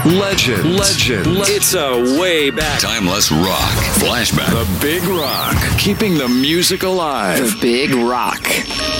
Legend. It's a way back. Timeless rock. Flashback. The Big Rock. Keeping the music alive. The Big Rock.